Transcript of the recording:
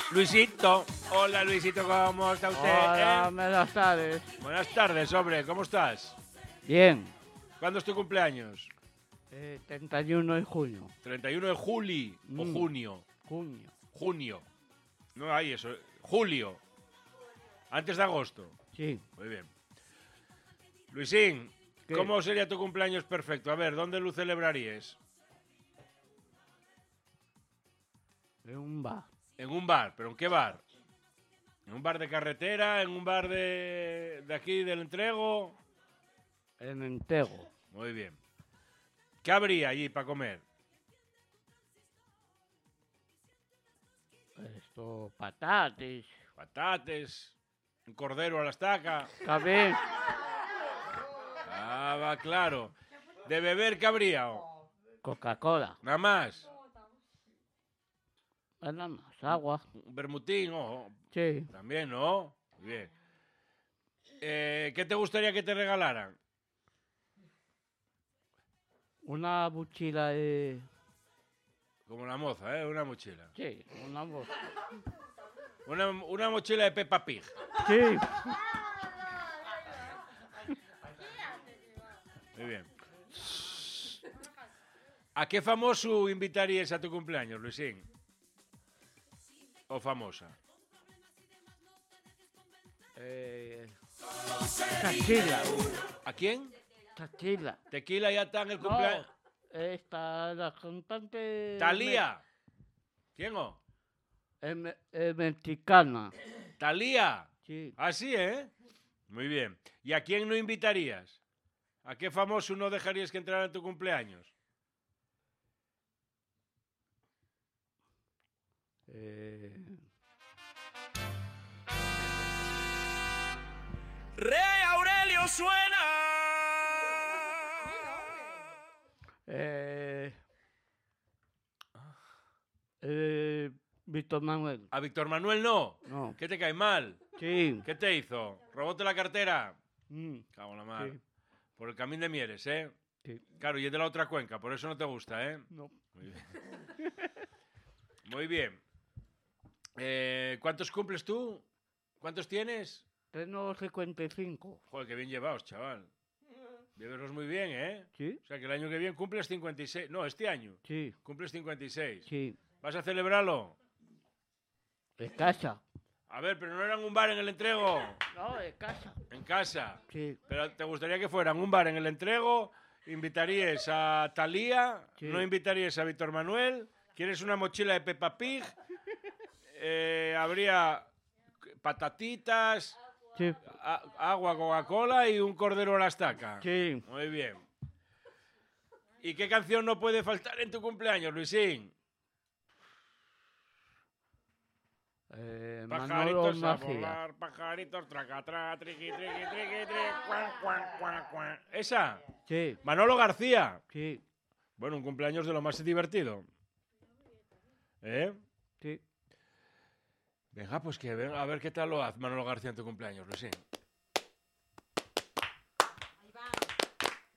Luisito. Hola, Luisito, ¿cómo está usted? Hola, buenas tardes. Buenas tardes, hombre, ¿cómo estás? Bien. ¿Cuándo es tu cumpleaños? 31 de junio. 31 de julio o junio. Junio. Junio. No hay eso. Julio. Antes de agosto. Sí. Muy bien. Luisín, ¿Qué? ¿cómo sería tu cumpleaños perfecto? A ver, ¿dónde lo celebrarías? En un bar. En un bar, ¿pero en qué bar? ¿En un bar de carretera? ¿En un bar de aquí, del Entrego? En Entego. Muy bien. ¿Qué habría allí para comer? Esto, patates. Patates, un cordero a la estaca. También. Ah, va claro. ¿De beber qué habría? Coca-Cola. Nada más. Nada más. Agua. Un vermutín, ojo. Sí. También, ¿no? Muy bien. ¿Qué te gustaría que te regalaran? Una mochila de... Como la moza, ¿eh? Una mochila. Sí, una mochila. Una mochila de Peppa Pig. Sí. Muy bien. ¿A qué famoso invitarías a tu cumpleaños, Luisín? ¿O famosa? Tequila. ¿A quién? Tequila. Tequila ya está en el No, cumpleaños. esta, la cantante... ¿Talía? ¿Quién o? Mexicana. ¿Talía? Sí. Así, ¿eh? Muy bien. ¿Y a quién no invitarías? ¿A qué famoso no dejarías que entrara en tu cumpleaños? Rey Aurelio suena. Víctor Manuel. ¿A Víctor Manuel no? No. ¿Qué te cae mal? Sí. ¿Qué te hizo? ¿Robóte la cartera? Mm, Cago en la mar. sí. Por el Camín de Mieres, ¿eh? Sí. Claro, y es de la otra cuenca, por eso no te gusta, ¿eh? No. Muy bien. Muy bien. ¿Cuántos cumples tú? ¿Cuántos tienes? Tengo 55. Joder, qué bien llevaos, chaval. Lleveslos muy bien, ¿eh? ¿Sí? O sea, que el año que viene cumples 56. No, este año. Sí. Cumples 56. Sí. ¿Vas a celebrarlo? De casa. A ver, pero no era en un bar en el Entrego. No, de casa. En casa. Sí. Pero ¿te gustaría que fuera en un bar en el Entrego? ¿Invitarías a Talía? Sí. ¿No invitarías a Víctor Manuel? ¿Quieres una mochila de Peppa Pig? Habría patatitas, Sí. agua, Coca-Cola y un cordero a la estaca. Sí. Muy bien. ¿Y qué canción no puede faltar en tu cumpleaños, Luisín? Manolo Pajaritos a Macía. volar, pajaritos, tracatrá, triqui, triqui, triqui, tri, cuan, cuan, cuan, cuan. ¿Esa? Sí. Manolo García. Sí. Bueno, un cumpleaños de lo más divertido. ¿Eh? Sí. Venga, pues que venga, a ver qué tal lo hace Manolo García en tu cumpleaños, Luisín.